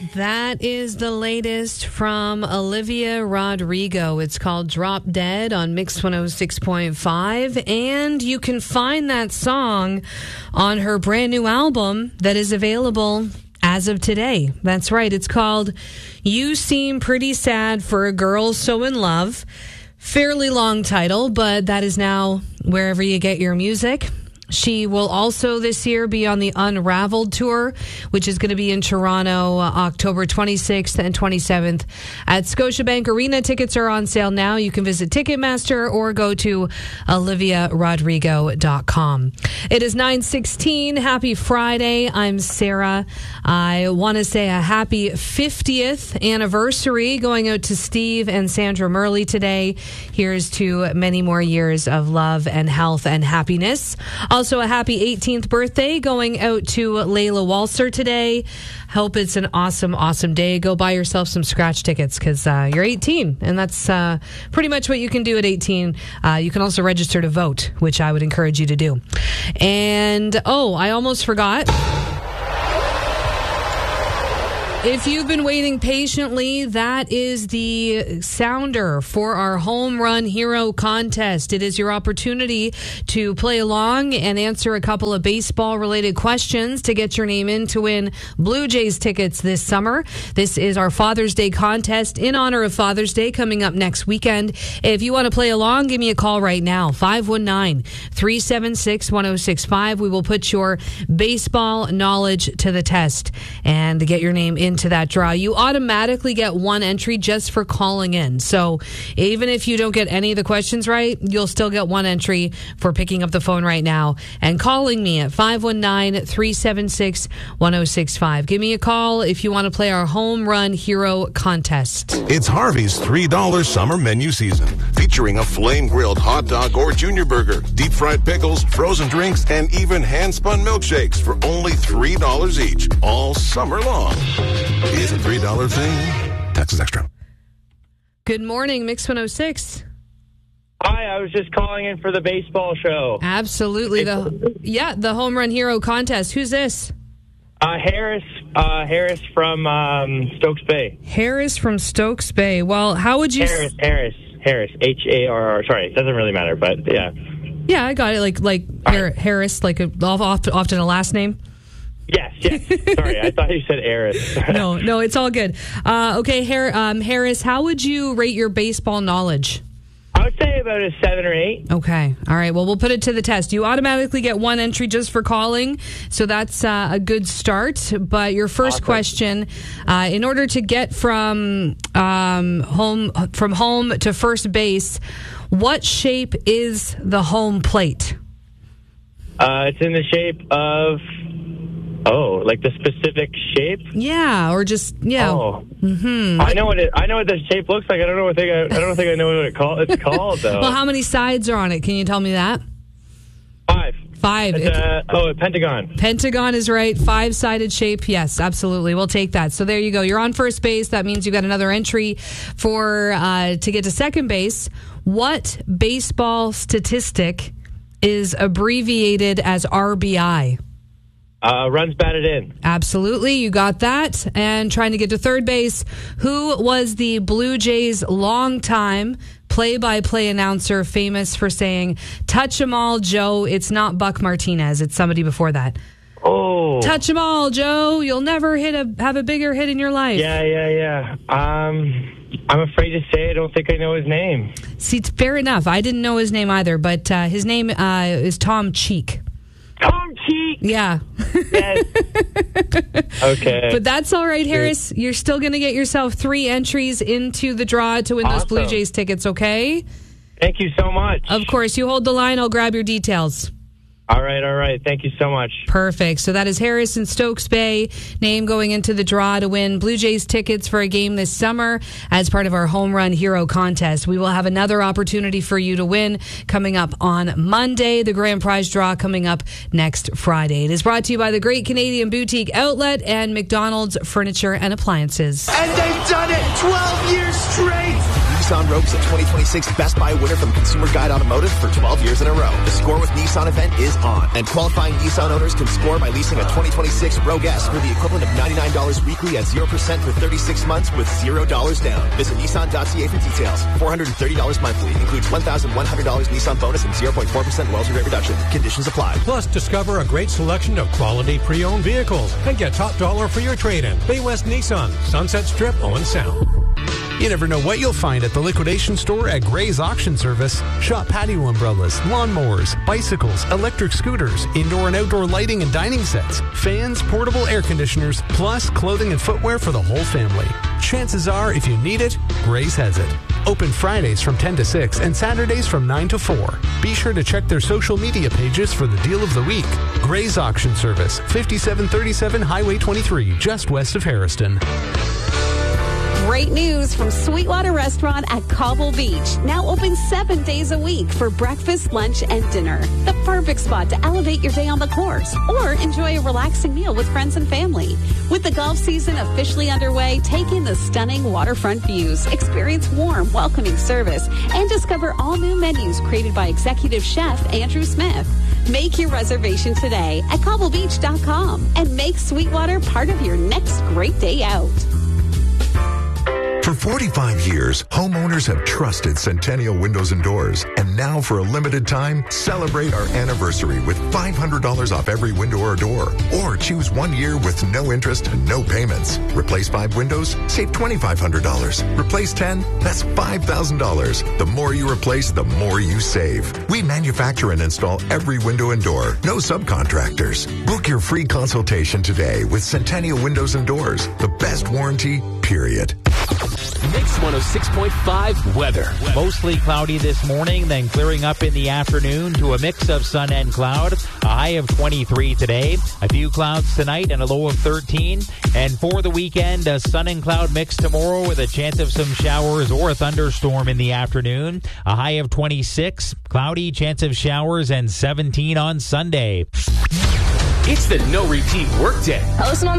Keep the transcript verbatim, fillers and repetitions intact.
That is the latest from Olivia Rodrigo. It's called Drop Dead on Mix one oh six point five. And you can find that song on her brand new album that is available as of today. That's right. It's called You Seem Pretty Sad for a Girl So in Love. Fairly long title, but that is now wherever you get your music. She will also this year be on the Unraveled tour, which is going to be in Toronto, uh, October twenty-sixth and twenty-seventh at Scotiabank Arena. Tickets are on sale now. You can visit Ticketmaster or go to olivia rodrigo dot com. It is nine sixteen. Happy Friday. I'm Sarah. I want to say a happy fiftieth anniversary going out to Steve and Sandra Murley today. Here's to many more years of love and health and happiness. Also, a happy eighteenth birthday going out to Layla Walser today. Hope it's an awesome, awesome day. Go buy yourself some scratch tickets because uh, you're eighteen, and that's uh, pretty much what you can do at eighteen. Uh, you can also register to vote, which I would encourage you to do. And, oh, I almost forgot. If you've been waiting patiently, that is the sounder for our Home Run Hero contest. It is your opportunity to play along and answer a couple of baseball-related questions to get your name in to win Blue Jays tickets this summer. This is our Father's Day contest in honor of Father's Day coming up next weekend. If you want to play along, give me a call right now, five one nine, three seven six, one oh six five. We will put your baseball knowledge to the test and get your name in. Into that draw. You automatically get one entry just for calling in. So even if you don't get any of the questions right, you'll still get one entry for picking up the phone right now and calling me at five one nine, three seven six, one oh six five. Give me a call if you want to play our Home Run Hero contest. It's Harvey's three dollar summer menu season, featuring a flame-grilled hot dog or junior burger, deep-fried pickles, frozen drinks, and even hand-spun milkshakes for only three dollars each, all summer long. It's a three dollar thing. Taxes extra. Good morning, Mix one oh six. Hi, I was just calling in for the baseball show. Absolutely. The Yeah, the Home Run Hero contest. Who's this? Uh, Harris, uh, Harris from um, Stokes Bay. Harris from Stokes Bay. Well, how would you... Harris, Harris, Harris, H A R R. Sorry, it doesn't really matter, but yeah. Yeah, I got it. Like like Har- right. Harris, like a, often a last name. Yes, yes. Sorry, I thought you said Harris. no, no, it's all good. Uh, okay, Har- um, Harris, how would you rate your baseball knowledge? I would say about a seven or eight. Okay. All right. Well, we'll put it to the test. You automatically get one entry just for calling, so that's uh, a good start. But your first awesome. question, uh, in order to get from um, home from home to first base, what shape is the home plate? Uh, it's in the shape of... Oh, like the specific shape? Yeah, or just yeah. Oh, mm-hmm. I know what it. I know what the shape looks like. I don't know what thing. I, I don't think I know what it call, it's called though. Well, how many sides are on it? Can you tell me that? Five. Five. It's a, oh, a pentagon. Pentagon is right. Five-sided shape. Yes, absolutely. We'll take that. So there you go. You're on first base. That means you got another entry for uh, to get to second base. What baseball statistic is abbreviated as R B I? Uh, runs batted in. Absolutely. You got that. And trying to get to third base, who was the Blue Jays' longtime play-by-play announcer famous for saying, touch 'em all, Joe. It's not Buck Martinez. It's somebody before that. Oh. Touch 'em all, Joe. You'll never hit a have a bigger hit in your life. Yeah, yeah, yeah. Um, I'm afraid to say I don't think I know his name. See, fair enough. I didn't know his name either, but uh, his name uh, is Tom Cheek. Tom Cheek. Yeah. Yes. Okay. But that's all right, Harris. You're still going to get yourself three entries into the draw to win awesome. those Blue Jays tickets, okay? Thank you so much. Of course. You hold the line. I'll grab your details. All right, all right. Thank you so much. Perfect. So that is Harris in Stokes Bay, name going into the draw to win Blue Jays tickets for a game this summer as part of our Home Run Hero contest. We will have another opportunity for you to win coming up on Monday. The grand prize draw coming up next Friday. It is brought to you by the Great Canadian Boutique Outlet and McDonald's Furniture and Appliances. And they've done it twelve years straight. Nissan Rogue is a twenty twenty-six Best Buy winner from Consumer Guide Automotive for twelve years in a row. The Score with Nissan event is on, and qualifying Nissan owners can score by leasing a twenty twenty-six Rogue S for the equivalent of ninety-nine dollars weekly at zero percent for thirty-six months with zero dollars down. Visit Nissan dot C A for details. four hundred thirty dollars monthly. Includes one thousand one hundred dollars Nissan bonus and zero point four percent royalty rate reduction. Conditions apply. Plus, discover a great selection of quality pre-owned vehicles and get top dollar for your trade-in. Bay West Nissan, Sunset Strip, Owen Sound. You never know what you'll find at the liquidation store at Gray's Auction Service. Shop patio umbrellas, lawnmowers, bicycles, electric scooters, indoor and outdoor lighting and dining sets, fans, portable air conditioners, plus clothing and footwear for the whole family. Chances are, if you need it, Gray's has it. Open Fridays from ten to six and Saturdays from nine to four. Be sure to check their social media pages for the deal of the week. Gray's Auction Service, fifty-seven thirty-seven Highway twenty-three, just west of Harrison. Great news from Sweetwater Restaurant at Cobble Beach. Now open seven days a week for breakfast, lunch, and dinner. The perfect spot to elevate your day on the course or enjoy a relaxing meal with friends and family. With the golf season officially underway, take in the stunning waterfront views, experience warm, welcoming service, and discover all new menus created by executive chef Andrew Smith. Make your reservation today at cobble beach dot com and make Sweetwater part of your next great day out. For forty-five years, homeowners have trusted Centennial Windows and Doors. And now, for a limited time, celebrate our anniversary with five hundred dollars off every window or door. Or choose one year with no interest and no payments. Replace five windows, save twenty-five hundred dollars. Replace ten, that's five thousand dollars. The more you replace, the more you save. We manufacture and install every window and door. No subcontractors. Book your free consultation today with Centennial Windows and Doors. The best warranty, period. Mix one oh six point five weather. Mostly cloudy this morning, then clearing up in the afternoon to a mix of sun and cloud. A high of twenty-three today. A few clouds tonight and a low of thirteen. And for the weekend, a sun and cloud mix tomorrow with a chance of some showers or a thunderstorm in the afternoon. A high of twenty-six. Cloudy, chance of showers, and seventeen on Sunday. It's the no repeat workday. Posting on